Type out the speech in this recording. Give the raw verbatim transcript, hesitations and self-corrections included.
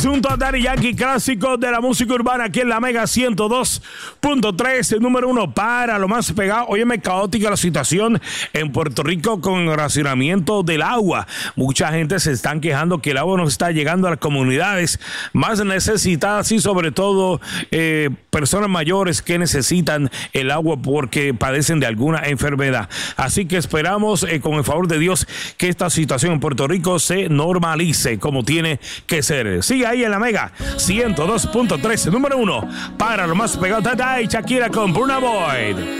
Junto a Daddy Yankee, clásico de la música urbana aquí en la Mega ciento dos punto tres, el número uno para lo más pegado. Óyeme, caótica la situación en Puerto Rico con el racionamiento del agua. Mucha gente se están quejando que el agua no está llegando a las comunidades más necesitadas y sobre todo eh, personas mayores que necesitan el agua porque padecen de alguna enfermedad. Así que esperamos eh, con el favor de Dios que esta situación en Puerto Rico se normalice como tiene que ser. Sigue ahí en la Mega ciento dos punto tres, número uno para lo más pegado. Tata y Shakira con Burna Boy.